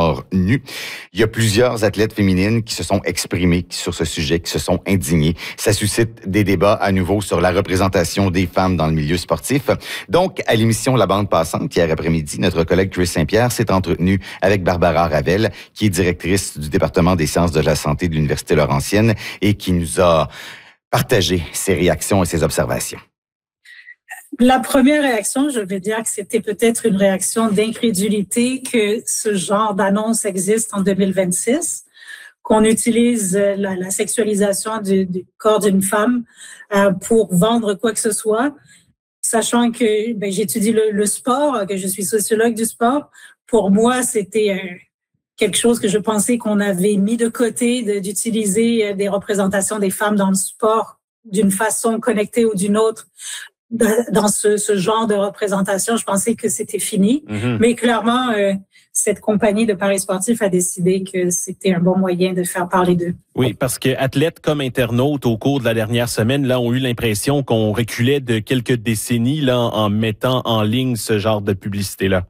corps nus. Il y a plusieurs athlètes féminines qui se sont exprimées sur ce sujet, qui se sont indignées. Ça suscite des débats à nouveau sur la représentation des femmes dans le milieu sportif. Donc, à l'émission La Bande Passante, hier après-midi, notre collègue Chris Saint-Pierre s'est entretenu avec Barbara Ravel, qui est directrice du département des sciences de la santé de l'Université Laurentienne et qui nous a partagé ses réactions et ses observations. La première réaction, je vais dire que c'était peut-être une réaction d'incrédulité que ce genre d'annonce existe en 2026, qu'on utilise la sexualisation du corps d'une femme pour vendre quoi que ce soit, sachant que j'étudie le sport, que je suis sociologue du sport. Pour moi, c'était quelque chose que je pensais qu'on avait mis de côté, d'utiliser des représentations des femmes dans le sport d'une façon connectée ou d'une autre. Dans ce genre de représentation, je pensais que c'était fini. Mm-hmm. Mais clairement, cette compagnie de paris sportifs a décidé que c'était un bon moyen de faire parler d'eux. Oui, parce que athlètes comme internautes, au cours de la dernière semaine, là, ont eu l'impression qu'on reculait de quelques décennies là, en mettant en ligne ce genre de publicité-là.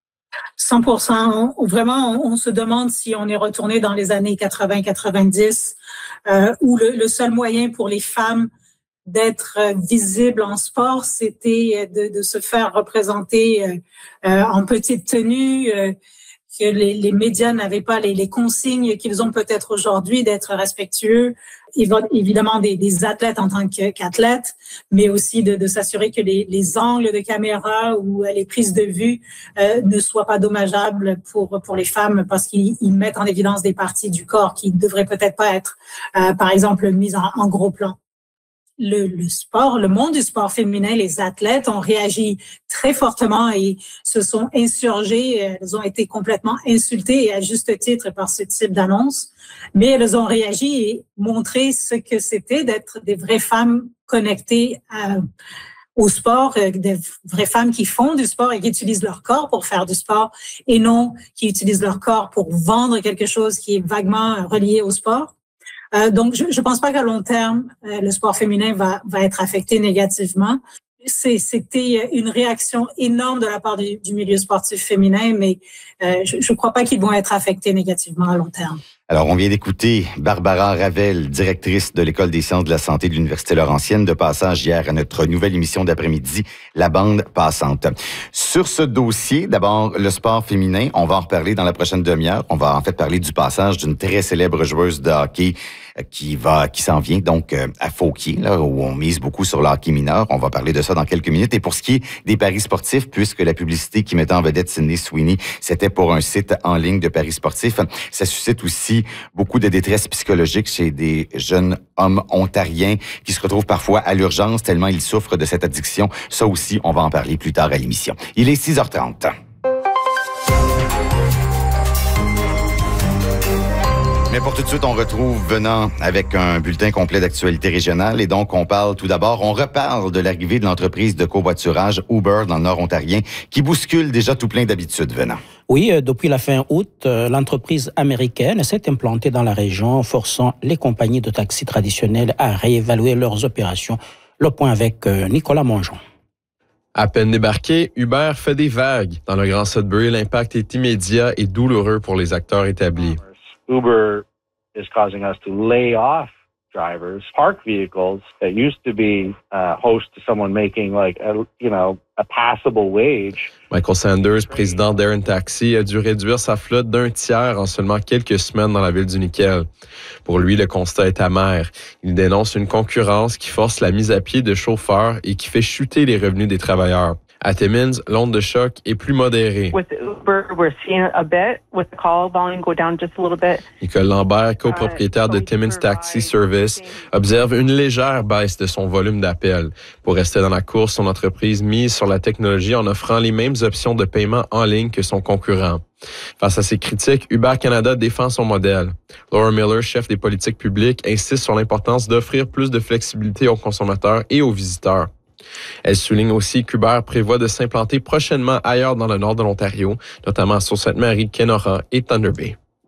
100%. Vraiment, on se demande si on est retourné dans les années 80-90, où le seul moyen pour les femmes d'être visible en sport, c'était de se faire représenter en petite tenue, que les médias n'avaient pas les consignes qu'ils ont peut-être aujourd'hui d'être respectueux. Évidemment, des athlètes en tant qu'athlètes, mais aussi de s'assurer que les angles de caméra ou les prises de vue ne soient pas dommageables pour les femmes parce qu'ils mettent en évidence des parties du corps qui devraient peut-être pas être, par exemple, mises en gros plan. Le sport, le monde du sport féminin, les athlètes ont réagi très fortement et se sont insurgés. Elles ont été complètement insultées et à juste titre par ce type d'annonce. Mais elles ont réagi et montré ce que c'était d'être des vraies femmes connectées au sport, des vraies femmes qui font du sport et qui utilisent leur corps pour faire du sport et non qui utilisent leur corps pour vendre quelque chose qui est vaguement relié au sport. Donc, je pense pas qu'à long terme, le sport féminin va être affecté négativement. C'était une réaction énorme de la part du milieu sportif féminin, mais je crois pas qu'ils vont être affectés négativement à long terme. Alors, on vient d'écouter Barbara Ravel, directrice de l'École des sciences de la santé de l'Université Laurentienne, de passage hier à notre nouvelle émission d'après-midi, La Bande Passante. Sur ce dossier, d'abord, le sport féminin, on va en reparler dans la prochaine demi-heure. On va en fait parler du passage d'une très célèbre joueuse de hockey qui s'en vient donc à Fauquier, là où on mise beaucoup sur le hockey mineur. On va parler de ça dans quelques minutes. Et pour ce qui est des paris sportifs, puisque la publicité qui mettait en vedette Sydney Sweeney, c'était pour un site en ligne de paris sportifs, ça suscite aussi beaucoup de détresse psychologique chez des jeunes hommes ontariens qui se retrouvent parfois à l'urgence tellement ils souffrent de cette addiction. Ça aussi, on va en parler plus tard à l'émission. Il est 6h30. Mais pour tout de suite, on retrouve Venant avec un bulletin complet d'actualité régionale. Et donc, on reparle de l'arrivée de l'entreprise de covoiturage Uber dans le Nord ontarien qui bouscule déjà tout plein d'habitudes, Venant. Oui, depuis la fin août, l'entreprise américaine s'est implantée dans la région, forçant les compagnies de taxis traditionnelles à réévaluer leurs opérations. Le point avec Nicolas Mongeon. À peine débarqué, Uber fait des vagues. Dans le Grand Sudbury, l'impact est immédiat et douloureux pour les acteurs établis. Uber is causing us to lay off drivers, park vehicles that used to be host to someone making a passable wage. Michael Sanders, président d'Aaron Taxi, a dû réduire sa flotte d'un tiers en seulement quelques semaines dans la ville du Nickel. Pour lui, le constat est amer. Il dénonce une concurrence qui force la mise à pied de chauffeurs et qui fait chuter les revenus des travailleurs. À Timmins, l'onde de choc est plus modérée. With Uber, we're seeing a bit with the call volume go down just a little bit. Nicole Lambert, copropriétaire de Timmins Taxi Service, observe une légère baisse de son volume d'appels. Pour rester dans la course, son entreprise mise sur la technologie en offrant les mêmes options de paiement en ligne que son concurrent. Face à ces critiques, Uber Canada défend son modèle. Laura Miller, chef des politiques publiques, insiste sur l'importance d'offrir plus de flexibilité aux consommateurs et aux visiteurs. Elle souligne aussi qu'Uber prévoit de s'implanter prochainement ailleurs dans le nord de l'Ontario, notamment à Sault-Sainte-Marie, Kenora et Thunder Bay.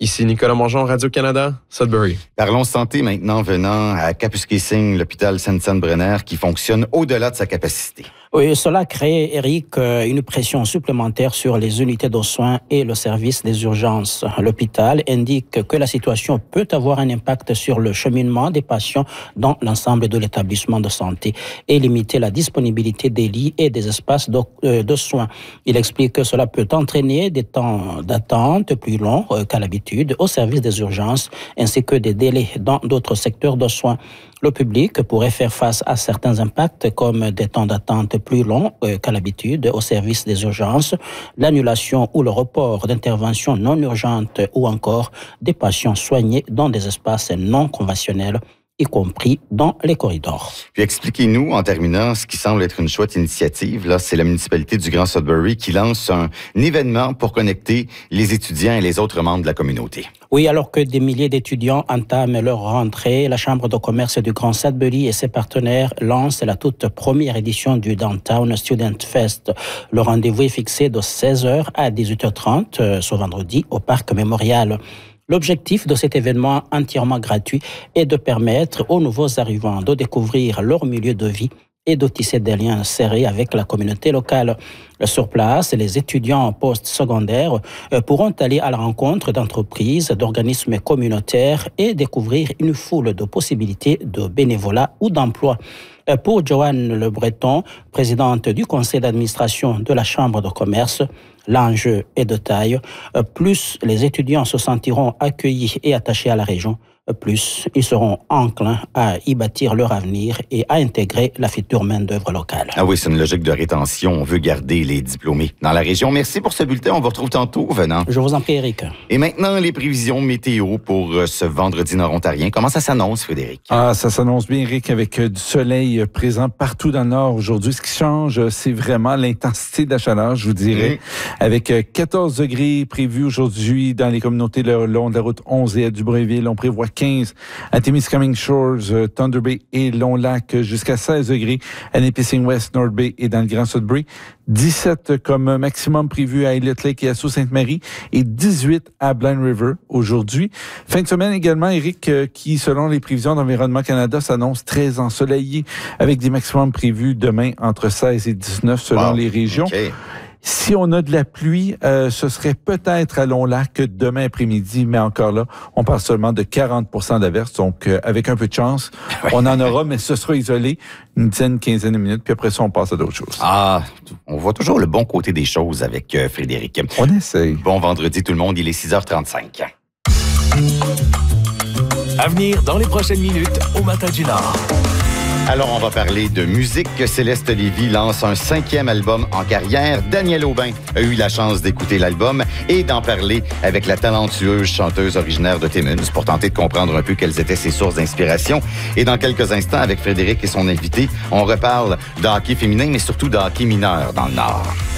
Ici Nicolas Mongeon, Radio-Canada, Sudbury. Parlons santé maintenant, venant à Kapuskasing, l'hôpital Saint-Brenner qui fonctionne au-delà de sa capacité. Oui, cela crée, Eric, une pression supplémentaire sur les unités de soins et le service des urgences. L'hôpital indique que la situation peut avoir un impact sur le cheminement des patients dans l'ensemble de l'établissement de santé et limiter la disponibilité des lits et des espaces de soins. Il explique que cela peut entraîner des temps d'attente plus longs qu'à l'habitude au service des urgences ainsi que des délais dans d'autres secteurs de soins. Le public pourrait faire face à certains impacts comme des temps d'attente plus longs qu'à l'habitude au service des urgences, l'annulation ou le report d'interventions non urgentes ou encore des patients soignés dans des espaces non conventionnels, y compris dans les corridors. Puis expliquez-nous, en terminant, ce qui semble être une chouette initiative. Là, c'est la municipalité du Grand Sudbury qui lance un événement pour connecter les étudiants et les autres membres de la communauté. Oui, alors que des milliers d'étudiants entament leur rentrée, la Chambre de commerce du Grand Sudbury et ses partenaires lancent la toute première édition du Downtown Student Fest. Le rendez-vous est fixé de 16h à 18h30 ce vendredi au Parc Mémorial. L'objectif de cet événement entièrement gratuit est de permettre aux nouveaux arrivants de découvrir leur milieu de vie et de tisser des liens serrés avec la communauté locale. Sur place, les étudiants post-secondaires pourront aller à la rencontre d'entreprises, d'organismes communautaires et découvrir une foule de possibilités de bénévolat ou d'emploi. Pour Joanne Le Breton, présidente du conseil d'administration de la Chambre de commerce, l'enjeu est de taille. Plus les étudiants se sentiront accueillis et attachés à la région, plus ils seront enclins à y bâtir leur avenir et à intégrer la future main-d'œuvre locale. Ah oui, c'est une logique de rétention. On veut garder les diplômés dans la région. Merci pour ce bulletin. On vous retrouve tantôt, venant. Je vous en prie, Eric. Et maintenant, les prévisions météo pour ce vendredi nord-ontarien. Comment ça s'annonce, Frédéric? Ça s'annonce bien, Eric, avec du soleil présent partout dans le nord aujourd'hui. Ce qui change, c'est vraiment l'intensité de la chaleur, je vous dirais. Avec 14 degrés prévus aujourd'hui dans les communautés le long de la route 11 et à Dubreuilville. On prévoit 15 à Témiscamingue Shores, Thunder Bay et Long Lac, jusqu'à 16 degrés à Nipissing West, North Bay et dans le Grand Sudbury. 17 comme maximum prévu à Elliott Lake et à Sault-Sainte-Marie et 18 à Blind River aujourd'hui. Fin de semaine également, Eric, qui, selon les prévisions d'Environnement Canada, s'annonce très ensoleillé avec des maximums prévus demain entre 16 et 19 selon les régions. Okay. Si on a de la pluie, ce serait peut-être à Long-Lac demain après-midi, mais encore là, on parle seulement de 40% d'averses. Donc, avec un peu de chance, on en aura, mais ce sera isolé une dizaine, quinzaine de minutes, puis après ça, on passe à d'autres choses. On voit toujours le bon côté des choses avec Frédéric. On essaye. Bon vendredi tout le monde, il est 6h35. À venir dans les prochaines minutes au Matin du Nord. Alors, on va parler de musique. Céleste Lévy lance un 5e album en carrière. Daniel Aubin a eu la chance d'écouter l'album et d'en parler avec la talentueuse chanteuse originaire de Timmins pour tenter de comprendre un peu quelles étaient ses sources d'inspiration. Et dans quelques instants, avec Frédéric et son invité, on reparle de hockey féminin, mais surtout de hockey mineur dans le Nord.